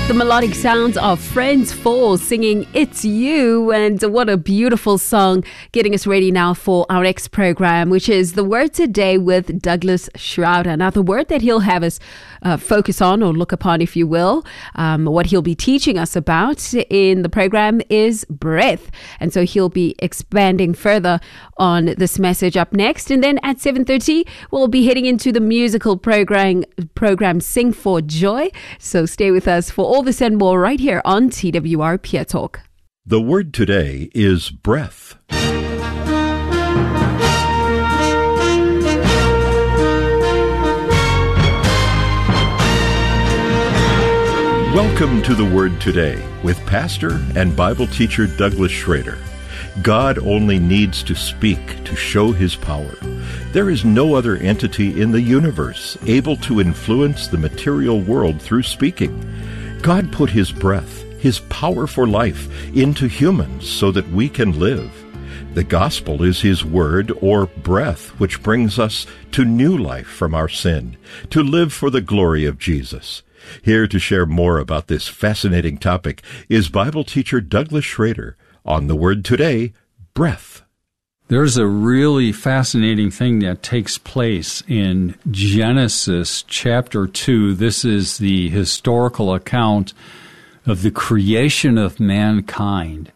The melodic sounds of Friends 4 singing It's You, and what a beautiful song, getting us ready now for our next program, which is The Word Today with Douglas Schroeder. Now, the word that he'll have us focus on, or look upon, if you will, what he'll be teaching us about in the program is breath. And so he'll be expanding further on this message up next. And then at 7:30, we'll be heading into the musical program Sing for Joy. So stay with us for all this and more right here on TWR Peer Talk. The word today is breath. Welcome to the Word Today with pastor and Bible teacher Douglas Schroeder. God only needs to speak to show His power. There is no other entity in the universe able to influence the material world through speaking. God put His breath, His power for life, into humans so that we can live. The gospel is His word, or breath, which brings us to new life from our sin, to live for the glory of Jesus. Here to share more about this fascinating topic is Bible teacher Douglas Schroeder on the Word Today, breath. There's a really fascinating thing that takes place in Genesis chapter 2. This is the historical account of the creation of mankind.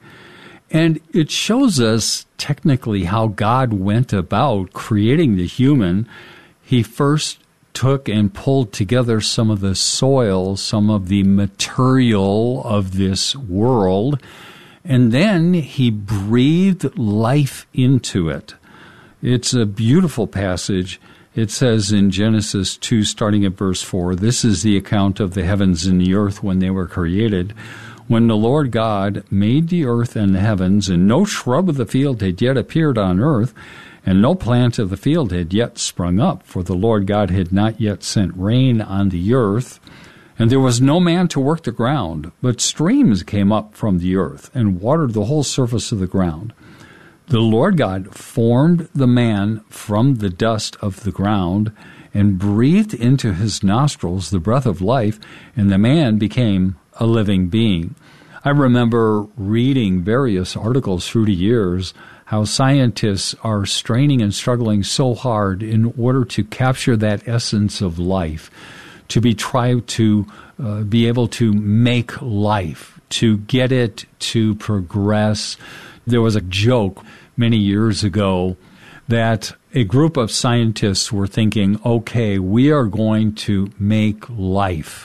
And it shows us technically how God went about creating the human. He first took and pulled together some of the soil, some of the material of this world, and then He breathed life into it. It's a beautiful passage. It says in Genesis 2, starting at verse 4, "This is the account of the heavens and the earth when they were created. When the Lord God made the earth and the heavens, and no shrub of the field had yet appeared on earth, and no plant of the field had yet sprung up, for the Lord God had not yet sent rain on the earth. And there was no man to work the ground, but streams came up from the earth and watered the whole surface of the ground. The Lord God formed the man from the dust of the ground and breathed into his nostrils the breath of life, and the man became a living being." I remember reading various articles through the years how scientists are straining and struggling so hard in order to capture that essence of life, to try to be able to make life, to get it to progress. There was a joke many years ago that a group of scientists were thinking, okay, we are going to make life.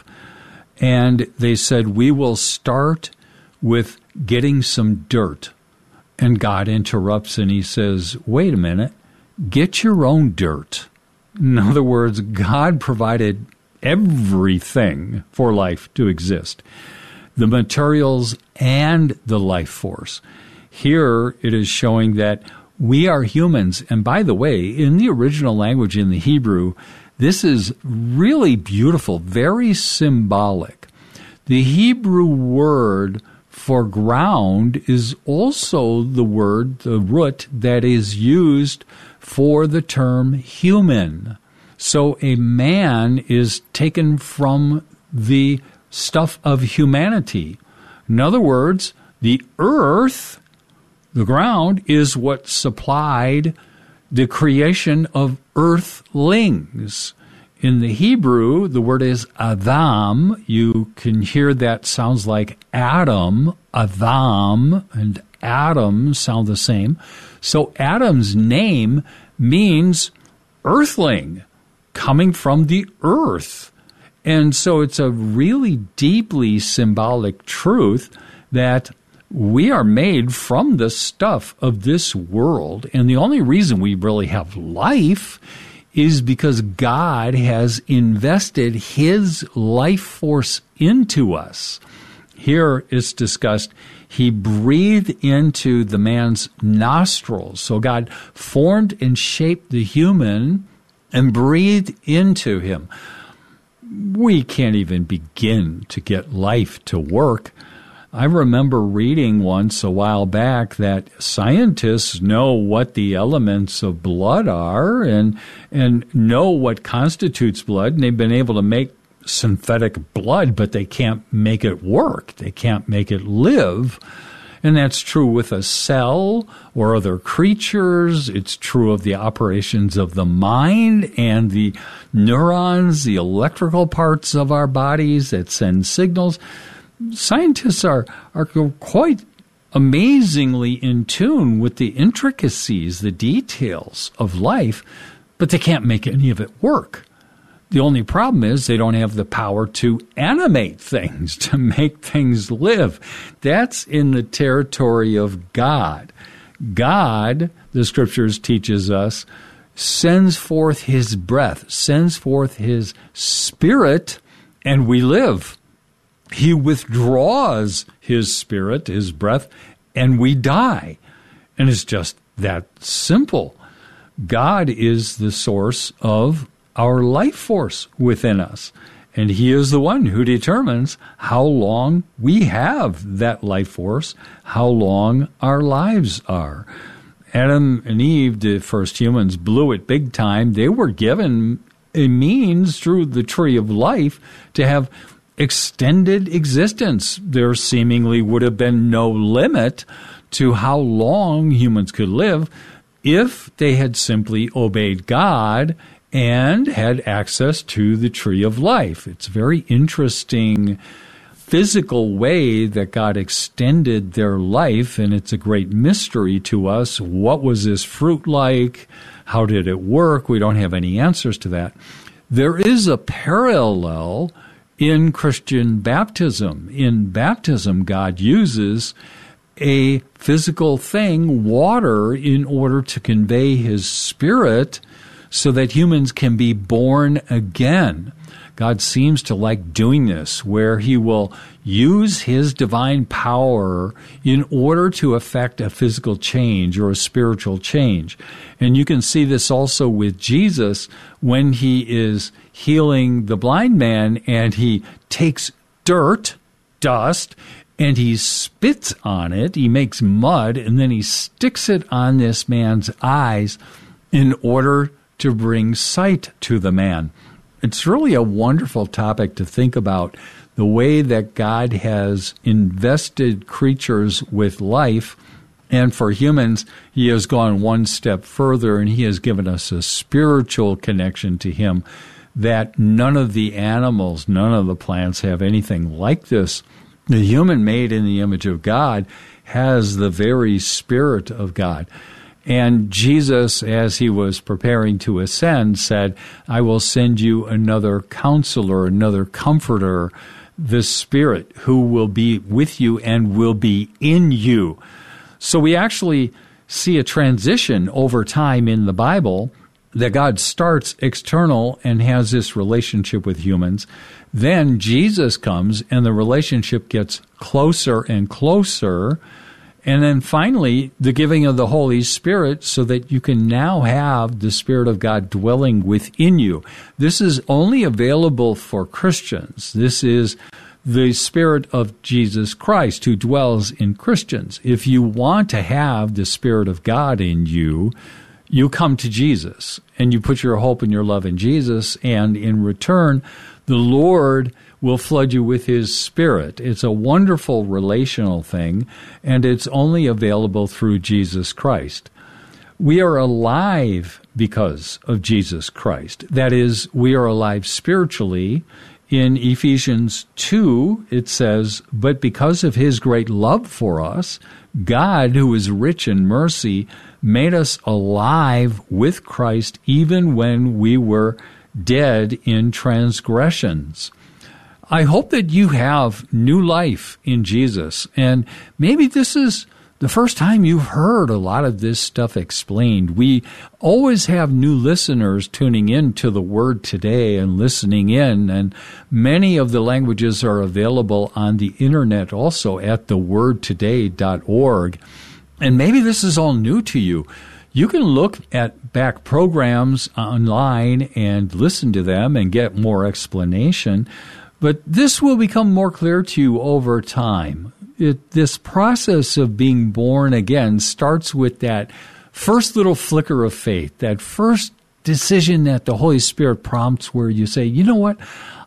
And they said, we will start with getting some dirt. And God interrupts and He says, wait a minute, get your own dirt. In other words, God provided everything for life to exist, the materials and the life force. Here it is showing that we are humans. And by the way, in the original language, in the Hebrew, this is really beautiful, very symbolic. The Hebrew word for ground is also the root that is used for the term human. So a man is taken from the stuff of humanity. In other words, the earth, the ground, is what supplied the creation of earthlings. In the Hebrew, the word is Adam. You can hear that sounds like Adam. Adam and Adam sound the same. So Adam's name means earthling, coming from the earth. And so it's a really deeply symbolic truth that we are made from the stuff of this world. And the only reason we really have life is because God has invested His life force into us. Here it's discussed, He breathed into the man's nostrils. So God formed and shaped the human and breathed into him. We can't even begin to get life to work. I remember reading once a while back that scientists know what the elements of blood are and know what constitutes blood, and they've been able to make synthetic blood, but they can't make it work. They can't make it live. And that's true with a cell or other creatures. It's true of the operations of the mind and the neurons, the electrical parts of our bodies that send signals. Scientists are quite amazingly in tune with the intricacies, the details of life, but they can't make any of it work. The only problem is they don't have the power to animate things, to make things live. That's in the territory of God. God, the Scriptures teaches us, sends forth His breath, sends forth His Spirit, and we live. He withdraws His Spirit, His breath, and we die. And it's just that simple. God is the source of our life force within us. And He is the one who determines how long we have that life force, how long our lives are. Adam and Eve, the first humans, blew it big time. They were given a means through the tree of life to have extended existence. There seemingly would have been no limit to how long humans could live if they had simply obeyed God and had access to the tree of life. It's a very interesting physical way that God extended their life, and it's a great mystery to us. What was this fruit like? How did it work? We don't have any answers to that. There is a parallel in Christian baptism. In baptism, God uses a physical thing, water, in order to convey His Spirit so that humans can be born again. God seems to like doing this, where He will use His divine power in order to effect a physical change or a spiritual change. And you can see this also with Jesus when He is healing the blind man, and He takes dust, and He spits on it. He makes mud, and then He sticks it on this man's eyes in order to bring sight to the man. It's really a wonderful topic to think about, the way that God has invested creatures with life. And for humans, He has gone one step further, and He has given us a spiritual connection to Him that none of the animals, none of the plants have anything like this. The human made in the image of God has the very Spirit of God. And Jesus, as He was preparing to ascend, said, I will send you another counselor, another comforter, the Spirit, who will be with you and will be in you. So we actually see a transition over time in the Bible that God starts external and has this relationship with humans. Then Jesus comes and the relationship gets closer and closer. And then finally, the giving of the Holy Spirit so that you can now have the Spirit of God dwelling within you. This is only available for Christians. This is the Spirit of Jesus Christ who dwells in Christians. If you want to have the Spirit of God in you, you come to Jesus and you put your hope and your love in Jesus, and in return, the Lord will flood you with His Spirit. It's a wonderful relational thing, and it's only available through Jesus Christ. We are alive because of Jesus Christ. That is, we are alive spiritually. In Ephesians 2, it says, but because of His great love for us, God, who is rich in mercy, made us alive with Christ even when we were dead in transgressions. I hope that you have new life in Jesus, and maybe this is the first time you've heard a lot of this stuff explained. We always have new listeners tuning in to the Word Today and listening in, and many of the languages are available on the internet also at thewordtoday.org. And maybe this is all new to you. You can look at back programs online and listen to them and get more explanation. But this will become more clear to you over time. This process of being born again starts with that first little flicker of faith, that first decision that the Holy Spirit prompts where you say, you know what,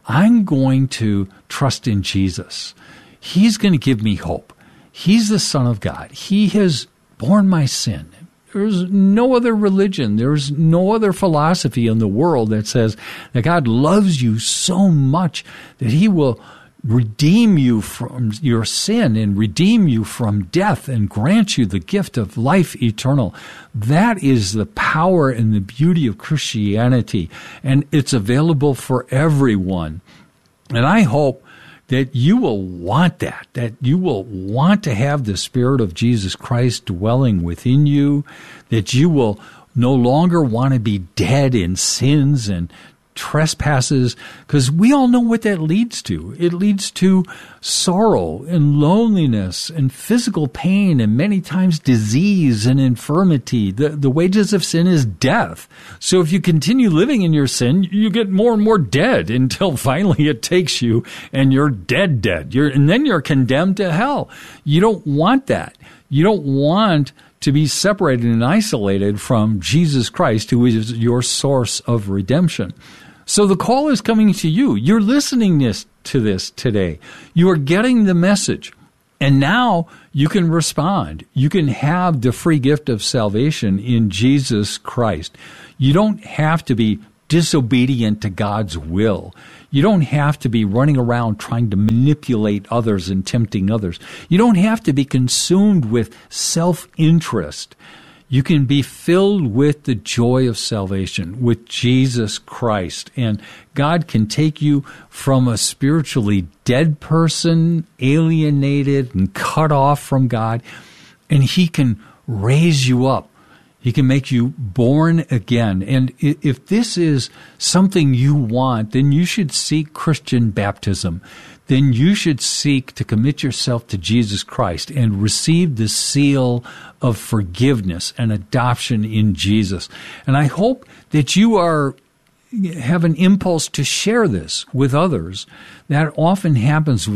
I'm going to trust in Jesus. He's going to give me hope. He's the Son of God. He has borne my sin. There's no other religion. There's no other philosophy in the world that says that God loves you so much that he will redeem you from your sin and redeem you from death and grant you the gift of life eternal. That is the power and the beauty of Christianity, and it's available for everyone. And I hope that you will want that you will want to have the Spirit of Jesus Christ dwelling within you, that you will no longer want to be dead in sins and trespasses, because we all know what that leads to. It leads to sorrow and loneliness and physical pain and many times disease and infirmity. The wages of sin is death. So if you continue living in your sin, you get more and more dead until finally it takes you and you're dead. And then you're condemned to hell. You don't want that. You don't want to be separated and isolated from Jesus Christ, who is your source of redemption. So the call is coming to you. You're listening to this today. You are getting the message. And now you can respond. You can have the free gift of salvation in Jesus Christ. You don't have to be disobedient to God's will. You don't have to be running around trying to manipulate others and tempting others. You don't have to be consumed with self-interest. You can be filled with the joy of salvation, with Jesus Christ. And God can take you from a spiritually dead person, alienated and cut off from God, and he can raise you up. He can make you born again. And if this is something you want, then you should seek Christian baptism. Then you should seek to commit yourself to Jesus Christ and receive the seal of forgiveness and adoption in Jesus. And I hope that you have an impulse to share this with others. That often happens